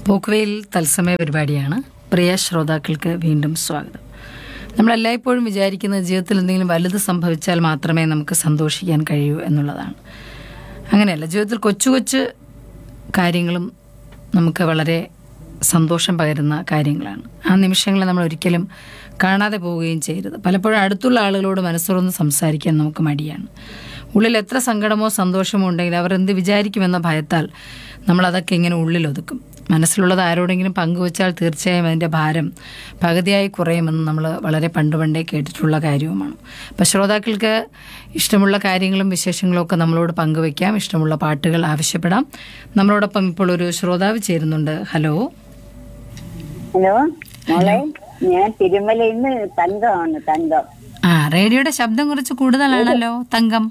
പോക്കുവെയിൽ തത്സമയ പരിപാടിയാണ്. പ്രിയ ശ്രോതാക്കൾക്ക് വീണ്ടും സ്വാഗതം. നമ്മളെല്ലായ്പ്പോഴും വിചാരിക്കുന്നത് ജീവിതത്തിൽ എന്തെങ്കിലും വലുത് സംഭവിച്ചാൽ മാത്രമേ നമുക്ക് സന്തോഷിക്കാൻ കഴിയൂ എന്നുള്ളതാണ്. അങ്ങനെയല്ല, ജീവിതത്തിൽ കൊച്ചു കൊച്ചു കാര്യങ്ങളും നമുക്ക് വളരെ സന്തോഷം പകരുന്ന കാര്യങ്ങളാണ്. ആ നിമിഷങ്ങളെ നമ്മൾ ഒരിക്കലും കാണാതെ പോവുകയും ചെയ്യരുത്. പലപ്പോഴും അടുത്തുള്ള ആളുകളോട് മനസ്സുറന്ന് സംസാരിക്കാൻ നമുക്ക് മടിയാണ്. ഉള്ളിൽ എത്ര സങ്കടമോ സന്തോഷമോ ഉണ്ടെങ്കിൽ അവർ എന്ത് വിചാരിക്കുമെന്ന ഭയത്താൽ നമ്മളതൊക്കെ ഇങ്ങനെ ഉള്ളിലൊതുക്കും. മനസ്സിലുള്ളത് ആരോടെങ്കിലും പങ്കുവച്ചാൽ തീർച്ചയായും അതിൻ്റെ ഭാരം പകുതിയായി കുറയുമെന്ന് നമ്മൾ വളരെ പണ്ടേ കേട്ടിട്ടുള്ള കാര്യവുമാണ്. അപ്പോൾ ശ്രോതാക്കൾക്ക് ഇഷ്ടമുള്ള കാര്യങ്ങളും വിശേഷങ്ങളും ഒക്കെ നമ്മളോട് പങ്കുവയ്ക്കാം. ഇഷ്ടമുള്ള പാട്ടുകൾ ആവശ്യപ്പെടാം. നമ്മളോടൊപ്പം ഇപ്പോൾ ഒരു ശ്രോതാവ് ചേരുന്നുണ്ട്. ഹലോ. ഹലോ മോളെ, ഞാൻ തിരുമലയിൽ നിന്ന് തങ്കമാണ്. തങ്കം. റേഡിയോയുടെ ശബ്ദം കുറച്ച് കൂടുതലാണല്ലോ. തങ്കം.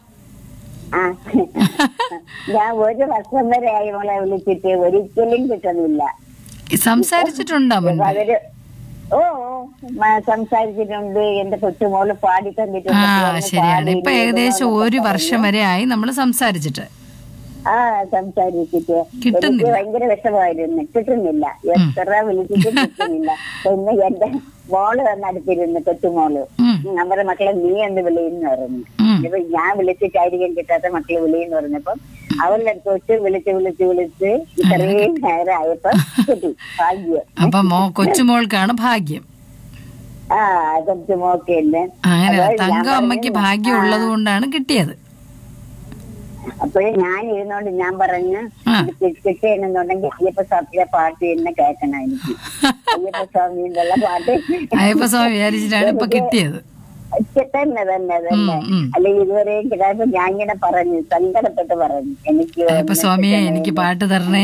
ഞാൻ ഒരു വർഷം വരെ ആയി മോളെ വിളിച്ചിട്ട് ഒരിക്കലും കിട്ടുന്നില്ല. സംസാരിച്ചിട്ടുണ്ടോ? അവര് സംസാരിച്ചിട്ടുണ്ട്. എന്റെ കൊച്ചുമോള് പാടി തന്നിട്ടുണ്ട്. ശരിയാണ്. ഇപ്പൊ ഏകദേശം ഒരു വർഷം വരെ ആയി നമ്മൾ സംസാരിച്ചിട്ട്. സംസാരിച്ചിട്ട് എനിക്ക് ഭയങ്കര വിഷമമായിരുന്നു. കിട്ടുന്നില്ല. എത്ര വിളിച്ചിട്ടും കിട്ടുന്നില്ല. പിന്നെ എന്റെ മോള് വന്നടുത്തിരുന്നു, കൊച്ചുമോള്. നമ്മുടെ മക്കളെ നീ എന്ന് വിളിയെന്ന് പറഞ്ഞു. ഇപ്പൊ ഞാൻ വിളിച്ചിട്ടായിരിക്കും കിട്ടാത്ത മക്കള് വിളിയെന്ന് പറഞ്ഞപ്പം അവരുടെ അടുത്ത് വെച്ച് വിളിച്ച് ഇത്രയും നേരം ആയപ്പോ കിട്ടി. ഭാഗ്യം. അപ്പൊ കൊച്ചുമോൾക്കാണ് ഭാഗ്യം. കൊച്ചുമോക്കല്ലേ. തങ്കം അമ്മയ്ക്ക് ഭാഗ്യം ഉള്ളത് കൊണ്ടാണ് കിട്ടിയത്. അപ്പോഴേ ഞാൻ ഇരുന്നോണ്ട് ഞാൻ പറഞ്ഞു, കിട്ടിയെന്നുണ്ടെങ്കിൽ അയ്യപ്പ സ്വാമിയുടെ പാട്ട് തന്നെ കേൾക്കണം എനിക്ക്. അയ്യപ്പ സ്വാമിയുടെ പാട്ട് അയ്യപ്പസ്വാമി വിചാരിച്ചിട്ടാണ് ഇപ്പൊ കിട്ടിയത്. തന്നെ അല്ലെങ്കിൽ ഇതുവരെയും കിട്ടാത്ത ഞാൻ ഇങ്ങനെ പറഞ്ഞു, സങ്കടപ്പെട്ട് പറഞ്ഞു, എനിക്ക് അയ്യപ്പസ്വാമിയെ എനിക്ക് പാട്ട് തരണേ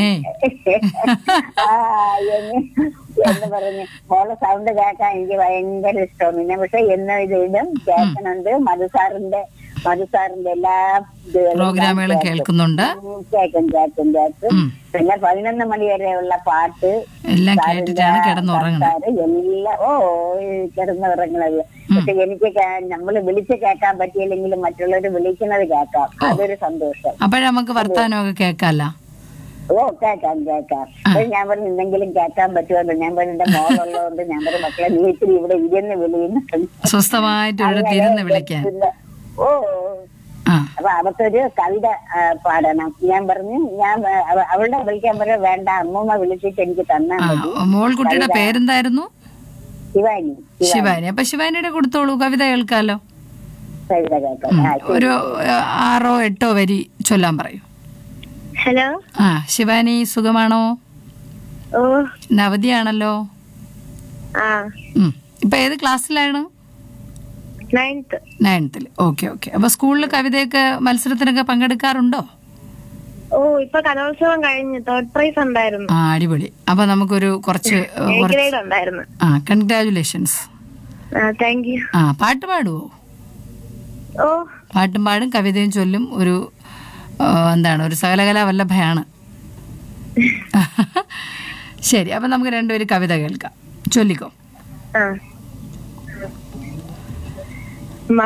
എന്ന് പറഞ്ഞു. മോളെ സൗണ്ട് കേൾക്കാൻ എനിക്ക് ഭയങ്കര ഇഷ്ടമാണ്. പിന്നെ പക്ഷെ എന്നും ഇതിലും കേൾക്കുന്നുണ്ട്. മധുസാറിന്റെ എല്ലാ പ്രോഗ്രാമുകളും കേൾക്കുന്നുണ്ട്. കേൾക്കും. പിന്നെ 11 മണി വരെയുള്ള പാട്ട് എല്ലാം കേട്ടിട്ടാണ് കിടന്നുറങ്ങുന്നത്. എല്ലാം കിടന്നുറങ്ങുന്നത്. പക്ഷെ എനിക്ക് നമ്മള് വിളിച്ച് കേൾക്കാൻ പറ്റിയില്ലെങ്കിലും മറ്റുള്ളവര് വിളിക്കുന്നത് കേൾക്കാം. അതൊരു സന്തോഷം. അപ്പോഴേ നമുക്ക് വർത്താനമൊക്കെ കേൾക്കാമല്ലോ. കേൾക്കാം. അപ്പൊ ഞാൻ പറഞ്ഞു എന്തെങ്കിലും കേൾക്കാൻ പറ്റുമല്ലോ. ഞാൻ പറഞ്ഞു എന്റെ മോളുള്ളതുകൊണ്ട് ഞാൻ പറഞ്ഞു മക്കളെ നീ ഇത്തിരി ഇവിടെ ഇരുന്ന് വിളിയുന്നു, സ്വസ്ഥമായിട്ട് ഇവിടെ വിളിക്കാൻ. അപ്പൊ അവർക്കൊരു കവിത പാടണം. ഞാൻ പറഞ്ഞു അവളുടെ വിളിക്കാൻ പറയാൻ വേണ്ട, അമ്മൂമ്മ വിളിച്ചിട്ട് എനിക്ക് തന്നാ മതി. മോൾക്കുട്ടിയുടെ പേരെന്തായിരുന്നു? ശിവാനി. അപ്പൊ ശിവാനിയുടെ കൊടുത്തോളൂ, കവിത കേൾക്കാലോ. കവിത കേൾക്കാം. ഒരു 6 or 8 വരി ചൊല്ലാൻ പറയൂ. ഹലോ. ശിവാനി സുഖമാണോ? അവധിയാണല്ലോ. ഇപ്പൊ ഏത് ക്ലാസ്സിലാണ്? 9th. ഓക്കെ. അപ്പൊ സ്കൂളിൽ കവിതയൊക്കെ മത്സരത്തിനൊക്കെ പങ്കെടുക്കാറുണ്ടോ? ഇപ്പൊ കലോത്സവം കഴിഞ്ഞു, 3rd പ്രൈസ് ഉണ്ടായിരുന്നു. അടിപൊളി. അപ്പൊ നമുക്കൊരു കുറച്ച് കൺഗ്രാജുലേഷൻസ്. Thank you. പാട്ട് പാടുവോ? പാട്ടും പാടും, കവിതയും ചൊല്ലും. ഒരു ഒരു സകലകലാ വല്ലഭയാണ്. ശരി, അപ്പൊ നമുക്ക് രണ്ടുപേരും കവിത കേൾക്കാം. ചൊല്ലിക്കോ.